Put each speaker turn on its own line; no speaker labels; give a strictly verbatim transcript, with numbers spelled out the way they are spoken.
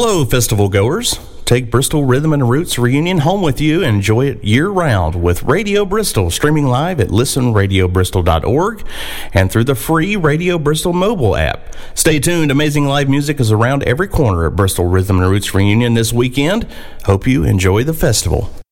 Hello, festival goers. Take Bristol Rhythm and Roots Reunion home with you and enjoy it year-round with Radio Bristol, streaming live at listen radio bristol dot org and through the free Radio Bristol mobile app. Stay tuned. Amazing live music is around every corner at Bristol Rhythm and Roots Reunion this weekend. Hope you enjoy the festival.